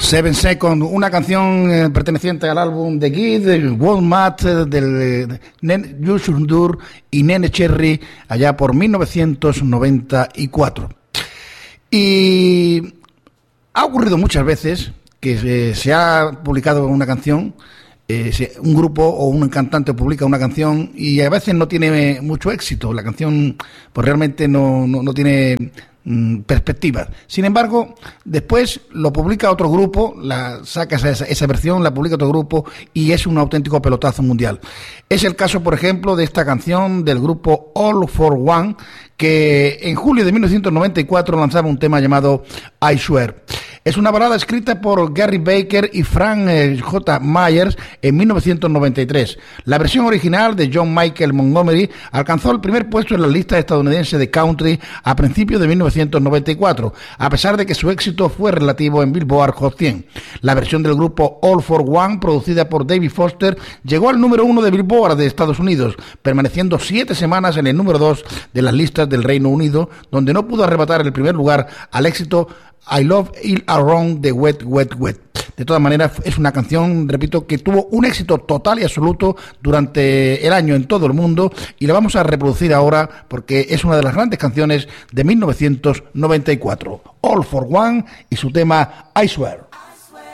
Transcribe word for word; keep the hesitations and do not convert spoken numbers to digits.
Seven Seconds, una canción eh, perteneciente al álbum The Guide, del Walmart, eh, del eh, Justin Dur y Nene Cherry, allá por mil novecientos noventa y cuatro. Y ha ocurrido muchas veces que se, se ha publicado una canción, eh, se, un grupo o un cantante publica una canción y a veces no tiene mucho éxito. La canción pues realmente no, no, no tiene perspectivas. Sin embargo, después lo publica otro grupo, la saca esa, esa versión, la publica otro grupo y es un auténtico pelotazo mundial. Es el caso, por ejemplo, de esta canción del grupo All for One, que en julio de mil novecientos noventa y cuatro lanzaba un tema llamado I Swear. Es una balada escrita por Gary Baker y Frank eh, J. Myers en mil novecientos noventa y tres. La versión original de John Michael Montgomery alcanzó el primer puesto en la lista estadounidense de country a principios de mil novecientos noventa y cuatro, a pesar de que su éxito fue relativo en Billboard Hot cien. La versión del grupo All for One, producida por David Foster, llegó al número uno de Billboard de Estados Unidos, permaneciendo siete semanas en el número dos de las listas del Reino Unido, donde no pudo arrebatar el primer lugar al éxito I Love It Around the Wet, Wet, Wet. De todas maneras, es una canción, repito, que tuvo un éxito total y absoluto durante el año en todo el mundo y la vamos a reproducir ahora porque es una de las grandes canciones de mil novecientos noventa y cuatro. All for One y su tema I Swear.